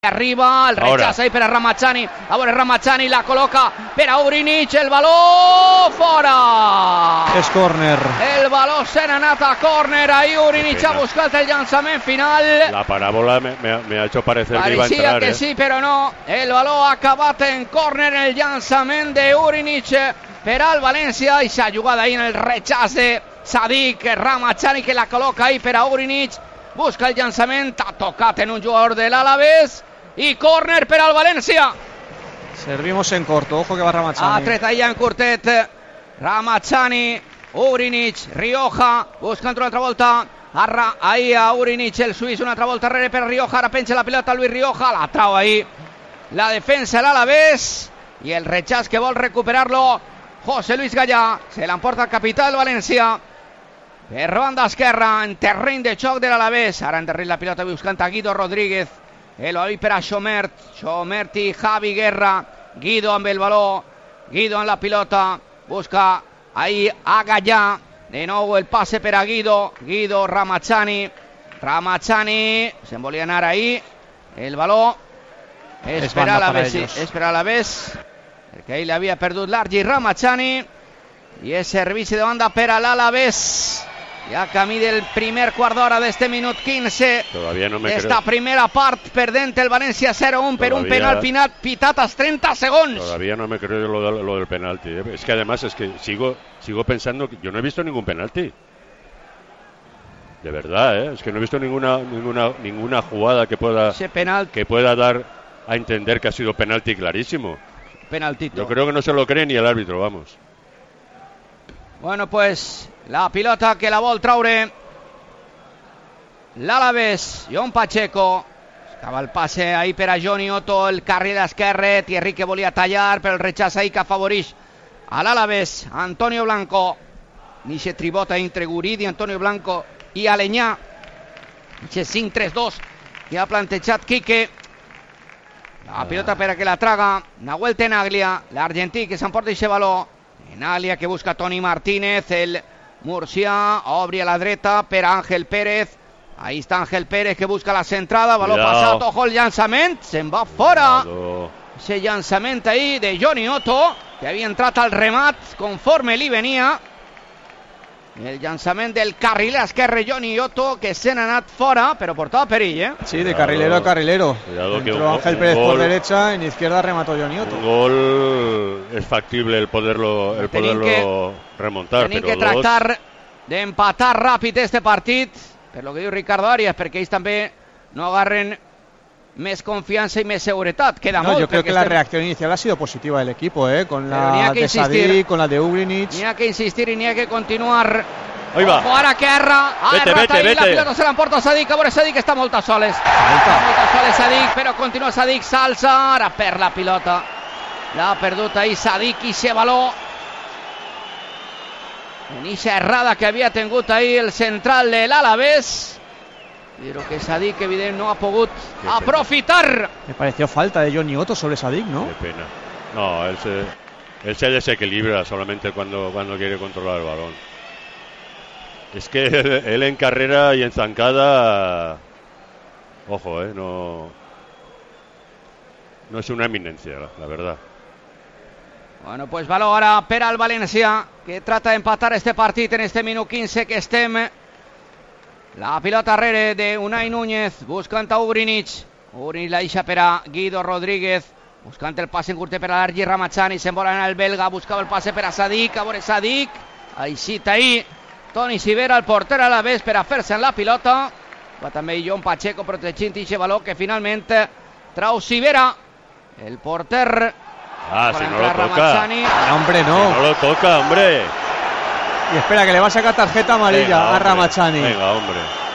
Arriba, el rechazo ahí per a Ramazani, a veure Ramazani la col·loca per a Urinic, el baló fora, és córner, el baló se n'ha anat a córner, ahí Urinic ha buscat el llançament final, la parábola me ha hecho parecer que iba a entrar, que sí, però no, el baló ha acabat en córner, el llançament de Urinic per al València, i s'ha jugat ahí en el rechaç de Sadik, Ramazani que la col·loca ahí per a Urinic, busca el llançament, ha tocat en un jugador de l'Alavés, i córner per al València. Servimos en corto, ojo que va Ramazani. Ha tret allà en curtet Ramazani, Urinic, Rioja, buscant una altra volta ahí a Urinic, el suís, una altra volta darrere per Rioja, ara penja la pilota Luis Rioja, la trau ahí la defensa de l'Alavés, i el rechaç que vol recuperar-lo José Luis Gallà, se l'emporta el capità del València per banda esquerra, en terreny de xoc de l'Alavés. Ara endarrere la pilota buscant a Guido Rodríguez, el ahí per a Xomert i Javi Guerra, Guido amb el baló, Guido en la pilota, busca ahí a Gallà, de nou el passe per a Guido, Ramazani, se'n volia anar ahí, el baló és per a l'Alavés, perquè ell havia perdut l'Argi Ramazani, i és servici de banda per a l'Alavés. Ja camí del primer quart d'hora d'este minut 15 d'esta primera part, perdent el València 0-1 per un penal pitat als 30 segons. Todavía no me creo lo del penalti. Es que además sigo pensando que yo no he visto ningún penalti. De verdad, es que no he visto ninguna jugada que pueda dar a entender que ha sido penalti clarísimo. Penaltito. Yo creo que no se lo cree ni el árbitro, vamos. Bueno, pues la pilota que la vol traure l'Alavés, Jon Pacheco, estava el passe ahí per a Johnny Otto, el carril esquerre, Thierry que volia tallar, però el rechaç ahí que afavoreix a l'Alavés, Antonio Blanco, ni se tribota entre Guridi, Antonio Blanco i Alenyà, i 5-3-2 que ha plantejat Quique, la pilota per a que la traga Nahuel Tenaglia, l'argentí que s'emporta aquest baló, Tenaglia que busca Toni Martínez, el Murcià obri a la dreta per a Ángel Pérez, ahí està Ángel Pérez que busca la centrada, baló passat, ojo el llançament, se'n va fora, ese llançament ahí de Johnny Otto, que havia entrat al remat conforme li venia, el llançament del carriler esquerre Johnny Otto, que se n'ha anat fora, però portava perill, Sí, de carrilero a carrilero. Entró Ángel Pérez por derecha, en izquierda remató Johnny Otto. Un gol es factible el poderlo remontar. Tenim que tractar d'empatar ràpid este partit, per lo que diu Ricardo Arias, perquè ells també no agarren més confiança i més seguretat. Queda molt. Yo creo que la reacción inicial ha sido positiva del equipo, con la de Sadik, con la de Urinic. N'hi ha que insistir i n'hi ha que continuar. Ahí va. Ara que erra, vete. La pilota se l'emporta Sadik, a veure Sadik està moltes soles. Sadik, però continua Sadik, s'alça, ara perd la pilota. L'ha perdut ahí Sadik i se baló. En eixa errada que havia tingut ahí el central de l'Alavés. Pero que Sadik, evidente, no ha pogut aprofitar. Me pareció falta de Johnny Otto sobre Sadik, ¿no? Qué pena. No, él se desequilibra solamente cuando quiere controlar el balón. Es que él en carrera y en zancada, ojo, no es una eminencia, la verdad. Bueno, pues baló ara per al València, que trata de empatar este partit en este minut 15 que estem. La pilota darrere de Unai Núñez, buscant a Urinic la deixa per a Guido Rodríguez, buscant el passe en curte per a l'Argi Ramazani, se'n vol anar el belga, buscava el passe per a Sadik, a veure Sadik, aixita ahí Toni Sivera, el porter a la vez per a fer-se en la pilota, va també Jon Pacheco protegint aquest baló que finalment trau Sivera, el porter. Si no lo toca. Hombre, no. Si no lo toca, hombre. Y espera, que le va a sacar tarjeta amarilla a Ramazani. Venga, hombre.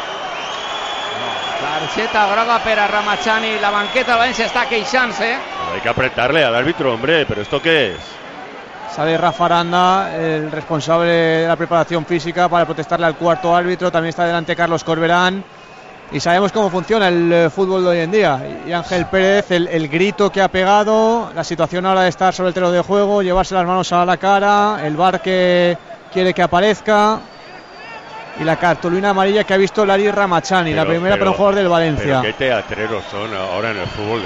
Tarjeta groga per a Ramazani. La banqueta de València està queixant-se. Hay que apretarle al árbitro, hombre. ¿Pero esto qué es? Sale Rafa Aranda, el responsable de la preparación física, para protestarle al cuarto árbitro. También está delante Carlos Corberán. Y sabemos cómo funciona el fútbol de hoy en día. Y Ángel Pérez, el grito que ha pegado, la situación ahora de estar sobre el terreno de juego, llevarse las manos a la cara, el VAR que quiere que aparezca. y la cartulina amarilla que ha visto Lari Ramachani, la primera para un jugador del Valencia. Pero qué teatreros son ahora en el fútbol